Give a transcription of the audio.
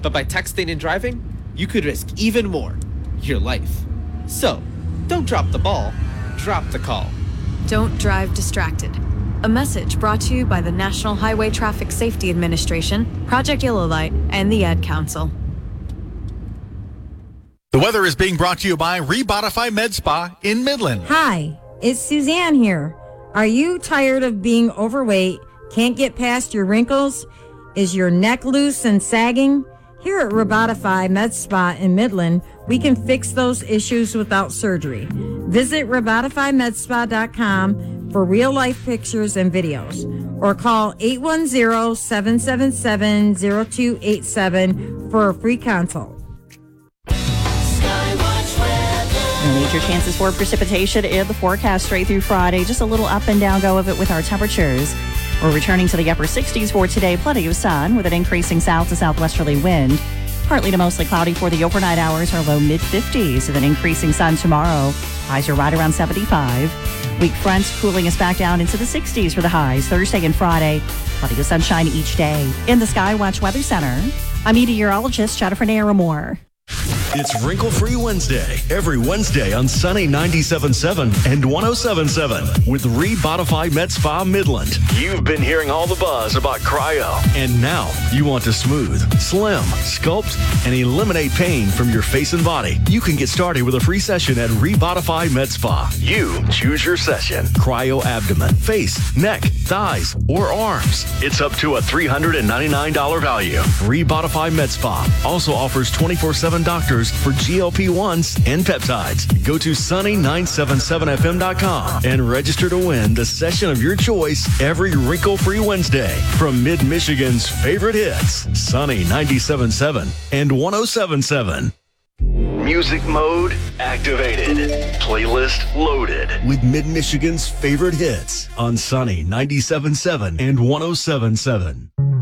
But by texting and driving, you could risk even more, your life. So, don't drop the ball, drop the call. Don't drive distracted. A message brought to you by the National Highway Traffic Safety Administration, Project Yellow Light, and the Ad Council. The weather is being brought to you by Rebodify Med Spa in Midland. Hi, it's Suzanne here. Are you tired of being overweight, can't get past your wrinkles? Is your neck loose and sagging? Here at Rebodify Med Spa in Midland, we can fix those issues without surgery. Visit RebodifyMedSpa.com for real-life pictures and videos, or call 810-777-0287 for a free consult. Major chances for precipitation in the forecast straight through Friday. Just a little up and down go of it with our temperatures. We're returning to the upper 60s for today. Plenty of sun with an increasing south to southwesterly wind. Partly to mostly cloudy for the overnight hours, or low mid-50s, with an increasing sun tomorrow. Highs are right around 75. Weak fronts cooling us back down into the 60s for the highs Thursday and Friday. Plenty of sunshine each day. In the Skywatch Weather Center, I'm meteorologist Jennifer Naramore. It's Wrinkle-Free Wednesday, every Wednesday on Sunny 97.7 and 107.7 with Rebodify Med Spa Midland. You've been hearing all the buzz about cryo, and now you want to smooth, slim, sculpt, and eliminate pain from your face and body. You can get started with a free session at Rebodify Med Spa. You choose your session. Cryo abdomen, face, neck, thighs, or arms. It's up to a $399 value. Rebodify Med Spa also offers 24/7 doctors for GLP-1s and peptides. Go to sunny977fm.com and register to win the session of your choice every Wrinkle-Free Wednesday from Mid-Michigan's favorite hits, Sunny 97.7 and 107.7. Music mode activated. Playlist loaded with Mid-Michigan's favorite hits on Sunny 97.7 and 107.7.